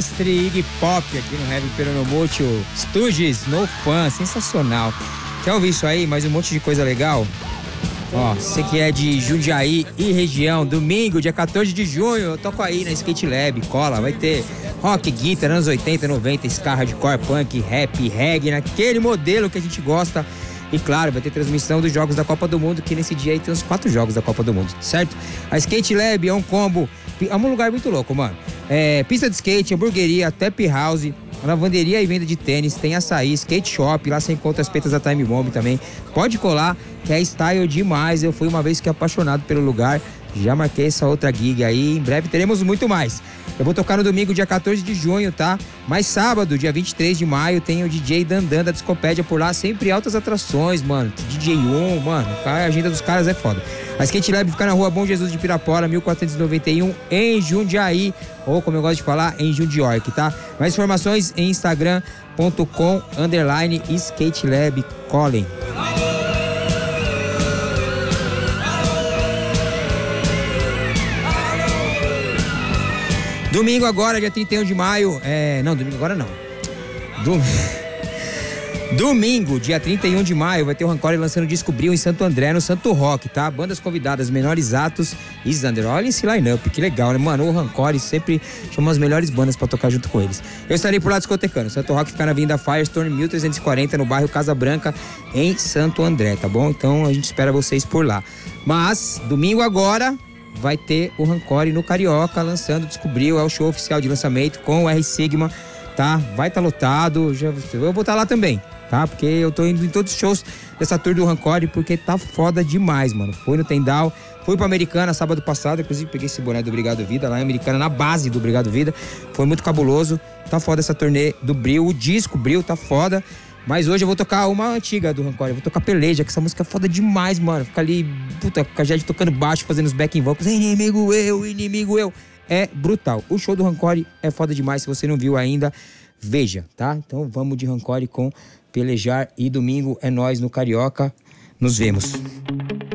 mestre Iggy Pop aqui no Heavy Peronomútil Stooges, no fã, sensacional. Quer ouvir isso aí? Mais um monte de coisa legal? Ó, você que é de Jundiaí e região, domingo, dia 14 de junho, eu toco aí na Skate Lab, cola, vai ter rock, guitar, anos 80, 90, ska, hardcore, punk, rap, reggae, naquele modelo que a gente gosta. E claro, vai ter transmissão dos jogos da Copa do Mundo, que nesse dia aí tem uns 4 jogos da Copa do Mundo, certo? A Skate Lab é um combo, é um lugar muito louco, mano. Pista de skate, hamburgueria, tap house, lavanderia e venda de tênis, tem açaí, skate shop, lá você encontra as petas da Time Bomb também. Pode colar, que é style demais. Eu fui uma vez que apaixonado pelo lugar, já marquei essa outra gig aí, em breve teremos muito mais. Eu vou tocar no domingo, dia 14 de junho, tá? Mas sábado, dia 23 de maio, tem o DJ Dandan da Discopédia por lá, sempre altas atrações, mano. DJ 1, mano, a agenda dos caras é foda. A Skate Lab fica na rua Bom Jesus de Pirapora, 1491, em Jundiaí, ou como eu gosto de falar, em Jundiorque, tá? Mais informações em instagram.com/skatelab Colin. Domingo agora, dia 31 de maio, não, domingo agora não. Domingo, dia 31 de maio, vai ter o Rancore lançando Disco Bril em Santo André, no Santo Rock, tá? Bandas convidadas, Menores Atos e Zander. Olha esse line-up, que legal, né? Mano, o Rancore sempre chama as melhores bandas pra tocar junto com eles. Eu estarei por lá discotecando. Santo Rock fica na Avenida Firestone, 1340, no bairro Casa Branca, em Santo André, tá bom? Então a gente espera vocês por lá. Mas, domingo agora, vai ter o Rancore no Carioca, lançando Descobriu, é o show oficial de lançamento com o R Sigma, tá? Vai estar lotado, eu vou estar lá também, tá? Porque eu tô indo em todos os shows dessa tour do Rancore, porque tá foda demais, mano. Fui no Tendal, fui pra Americana sábado passado, inclusive peguei esse boné do Obrigado Vida lá em Americana, na base do Obrigado Vida, foi muito cabuloso, tá foda essa turnê do Bril, o disco Bril tá foda. Mas hoje eu vou tocar uma antiga do Rancore, eu vou tocar Peleja, que essa música é foda demais, mano. Fica ali, puta, com a Jade tocando baixo, fazendo os backing vocals, inimigo eu. É brutal. O show do Rancore é foda demais, se você não viu ainda, veja, tá? Então vamos de Rancore com Pelejar e domingo é nós no Carioca. Nos vemos.